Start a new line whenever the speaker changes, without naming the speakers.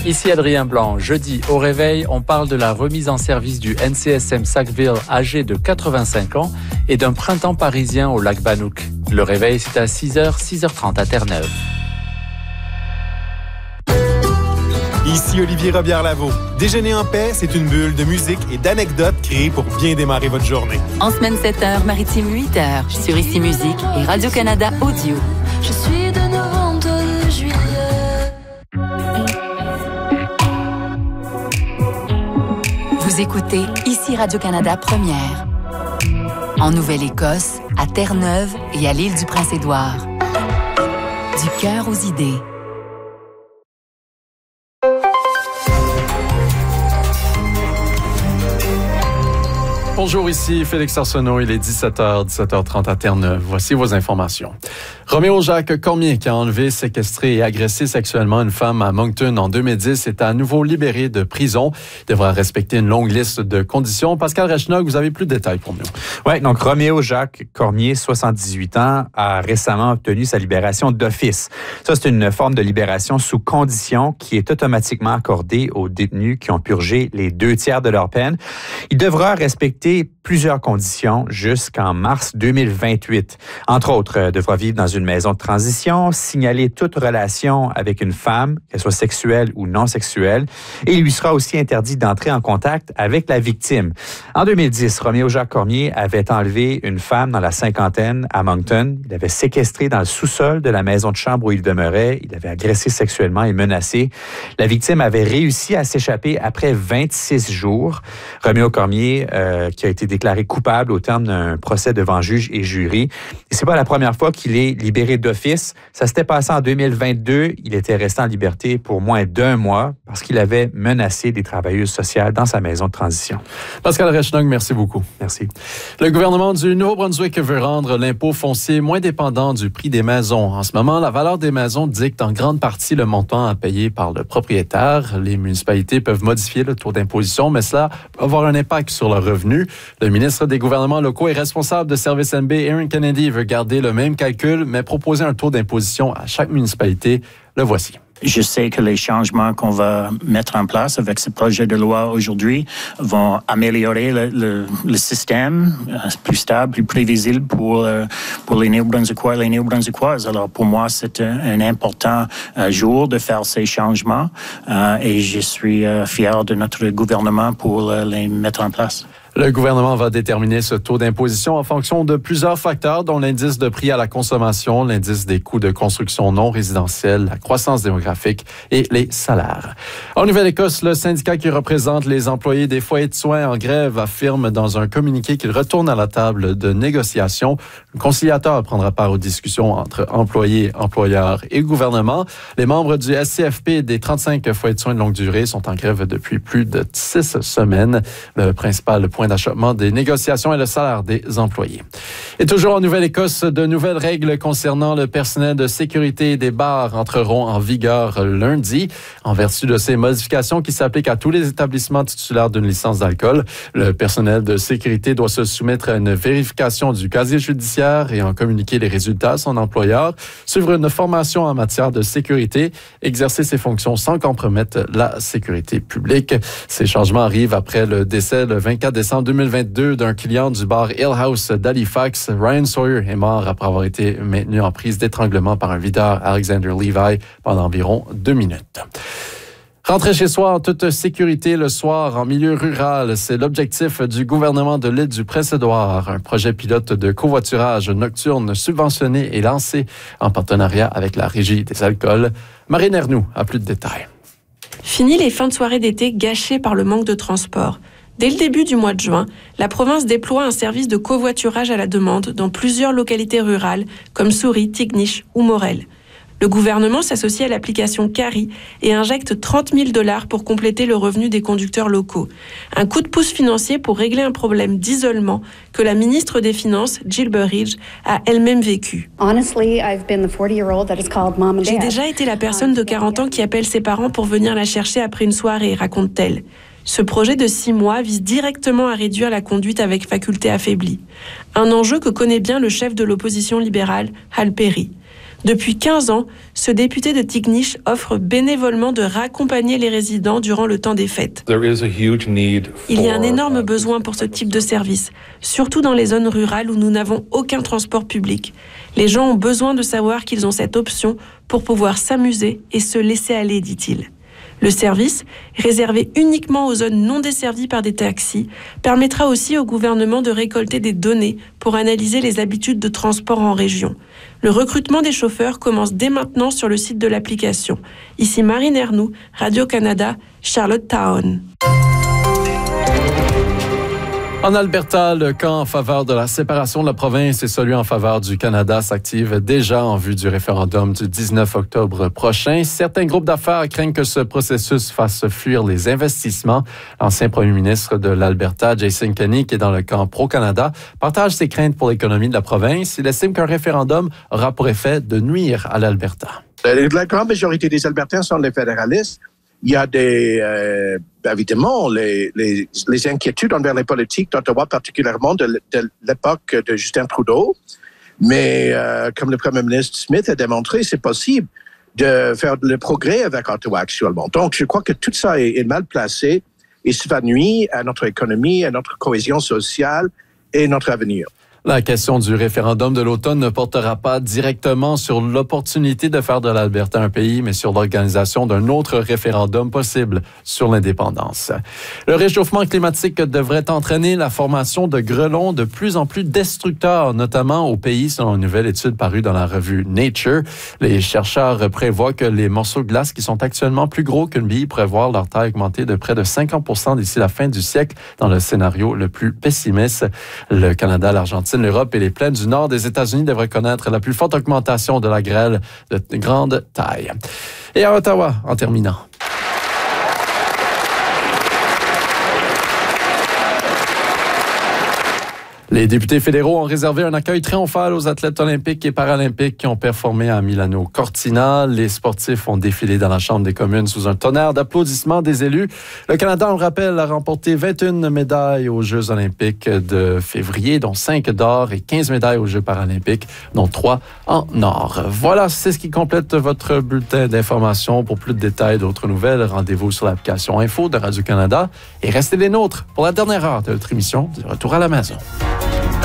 Ici Adrien Blanc. Jeudi, au réveil, on parle de la remise en service du NCSM Sackville âgé de 85 ans et d'un printemps parisien au lac Banouk. Le réveil, c'est à 6h, 6h30 à Terre-Neuve.
Ici Olivier Robillard-Lavaux. Déjeuner en paix, c'est une bulle de musique et d'anecdotes créées pour bien démarrer votre journée.
En semaine 7h, Maritime 8h, sur Ici Musique et Radio-Canada Audio.
Je suis de novembre de juillet.
Vous écoutez Ici Radio-Canada Première. En Nouvelle-Écosse, à Terre-Neuve et à l'île du Prince-Édouard. Du cœur aux idées.
Bonjour, ici Félix Arsenault. Il est 17h, 17h30 à Terre-Neuve. Voici vos informations. Roméo Jacques Cormier, qui a enlevé, séquestré et agressé sexuellement une femme à Moncton en 2010, est à nouveau libéré de prison. Il devra respecter une longue liste de conditions. Pascal Rechnog, vous avez plus de détails pour nous.
Oui, donc Roméo Jacques Cormier, 78 ans, a récemment obtenu sa libération d'office. Ça, c'est une forme de libération sous condition qui est automatiquement accordée aux détenus qui ont purgé les 2/3 de leur peine. Il devra respecter plusieurs conditions jusqu'en mars 2028. Entre autres, devra vivre dans une maison de transition, signaler toute relation avec une femme, qu'elle soit sexuelle ou non sexuelle, et il lui sera aussi interdit d'entrer en contact avec la victime. En 2010, Roméo Jacques Cormier avait enlevé une femme dans la cinquantaine à Moncton. Il avait séquestré dans le sous-sol de la maison de chambre où il demeurait. Il avait agressé sexuellement et menacé. La victime avait réussi à s'échapper après 26 jours. Roméo Cormier, qui a été déclaré coupable au terme d'un procès devant juge et jury. Et c'est pas la première fois qu'il est libéré d'office. Ça s'était passé en 2022. Il était resté en liberté pour moins d'1 mois parce qu'il avait menacé des travailleuses sociales dans sa maison de transition.
Pascal Rechnog, merci beaucoup.
Merci.
Le gouvernement du Nouveau-Brunswick veut rendre l'impôt foncier moins dépendant du prix des maisons. En ce moment, la valeur des maisons dicte en grande partie le montant à payer par le propriétaire. Les municipalités peuvent modifier le taux d'imposition, mais cela peut avoir un impact sur leurs revenus. Le ministre des gouvernements locaux et responsable de Service NB, Aaron Kennedy, veut garder le même calcul, mais proposer un taux d'imposition à chaque municipalité. Le voici.
Je sais que les changements qu'on va mettre en place avec ce projet de loi aujourd'hui vont améliorer le système plus stable, plus prévisible pour les Néo-Brunswickois et les Néo-Brunswickoises. Alors, pour moi, c'est un important jour de faire ces changements et je suis fier de notre gouvernement pour les mettre en place.
Le gouvernement va déterminer ce taux d'imposition en fonction de plusieurs facteurs, dont l'indice de prix à la consommation, l'indice des coûts de construction non résidentielle, la croissance démographique et les salaires. En Nouvelle-Écosse, le syndicat qui représente les employés des foyers de soins en grève affirme dans un communiqué qu'il retourne à la table de négociation. Le conciliateur prendra part aux discussions entre employés, employeurs et gouvernement. Les membres du SCFP des 35 foyers de soins de longue durée sont en grève depuis plus de 6 semaines. Le principal point d'achoppement des négociations et le salaire des employés. Et toujours en Nouvelle-Écosse, de nouvelles règles concernant le personnel de sécurité des bars entreront en vigueur lundi. En vertu de ces modifications qui s'appliquent à tous les établissements titulaires d'une licence d'alcool, le personnel de sécurité doit se soumettre à une vérification du casier judiciaire et en communiquer les résultats à son employeur, suivre une formation en matière de sécurité, exercer ses fonctions sans compromettre la sécurité publique. Ces changements arrivent après le décès le 24 décembre 2022 d'un client du bar Hill House d'Halifax. Ryan Sawyer est mort après avoir été maintenu en prise d'étranglement par un videur, Alexander Levi, pendant environ 2 minutes. Rentrer chez soi en toute sécurité le soir en milieu rural, c'est l'objectif du gouvernement de l'île du Prince-Édouard. Un projet pilote de covoiturage nocturne subventionné et lancé en partenariat avec la Régie des alcools. Marine Ernoux a plus de détails.
Fini les fins de soirée d'été gâchées par le manque de transport. Dès le début du mois de juin, la province déploie un service de covoiturage à la demande dans plusieurs localités rurales comme Souris, Tignish ou Morel. Le gouvernement s'associe à l'application Carry et injecte 30 000 $ pour compléter le revenu des conducteurs locaux. Un coup de pouce financier pour régler un problème d'isolement que la ministre des Finances, Jill Burridge, a elle-même vécu. J'ai déjà été la personne de 40 ans qui appelle ses parents pour venir la chercher après une soirée, raconte-t-elle. Ce projet de 6 mois vise directement à réduire la conduite avec faculté affaiblie. Un enjeu que connaît bien le chef de l'opposition libérale, Hal Perry. Depuis 15 ans, ce député de Tignish offre bénévolement de raccompagner les résidents durant le temps des fêtes. Il y a un énorme besoin pour ce type de service, surtout dans les zones rurales où nous n'avons aucun transport public. Les gens ont besoin de savoir qu'ils ont cette option pour pouvoir s'amuser et se laisser aller, dit-il. Le service, réservé uniquement aux zones non desservies par des taxis, permettra aussi au gouvernement de récolter des données pour analyser les habitudes de transport en région. Le recrutement des chauffeurs commence dès maintenant sur le site de l'application. Ici Marine Ernoux, Radio-Canada, Charlottetown.
En Alberta, le camp en faveur de la séparation de la province et celui en faveur du Canada s'activent déjà en vue du référendum du 19 octobre prochain. Certains groupes d'affaires craignent que ce processus fasse fuir les investissements. L'ancien premier ministre de l'Alberta, Jason Kenney, qui est dans le camp pro-Canada, partage ses craintes pour l'économie de la province. Il estime qu'un référendum aura pour effet de nuire à l'Alberta.
La grande majorité des Albertains sont des fédéralistes. Il y a évidemment les inquiétudes envers les politiques d'Ottawa, particulièrement de l'époque de Justin Trudeau. Mais comme le premier ministre Smith a démontré, c'est possible de faire le progrès avec Ottawa actuellement. Donc, je crois que tout ça est mal placé et ça va nuire à notre économie, à notre cohésion sociale et notre avenir.
La question du référendum de l'automne ne portera pas directement sur l'opportunité de faire de l'Alberta un pays, mais sur l'organisation d'un autre référendum possible sur l'indépendance. Le réchauffement climatique devrait entraîner la formation de grêlons de plus en plus destructeurs, notamment au pays, selon une nouvelle étude parue dans la revue Nature. Les chercheurs prévoient que les morceaux de glace qui sont actuellement plus gros qu'une bille pourraient voir leur taille augmenter de près de 50% d'ici la fin du siècle, dans le scénario le plus pessimiste. Le Canada, l'Argentine, l'Europe et les plaines du nord des États-Unis devraient connaître la plus forte augmentation de la grêle de grande taille. Et à Ottawa, en terminant. Les députés fédéraux ont réservé un accueil triomphal aux athlètes olympiques et paralympiques qui ont performé à Milano Cortina. Les sportifs ont défilé dans la Chambre des communes sous un tonnerre d'applaudissements des élus. Le Canada, on le rappelle, a remporté 21 médailles aux Jeux olympiques de février, dont 5 d'or et 15 médailles aux Jeux paralympiques, dont 3 en or. Voilà, c'est ce qui complète votre bulletin d'information. Pour plus de détails, d'autres nouvelles, rendez-vous sur l'application Info de Radio-Canada et restez les nôtres pour la dernière heure de notre émission du Retour à la maison.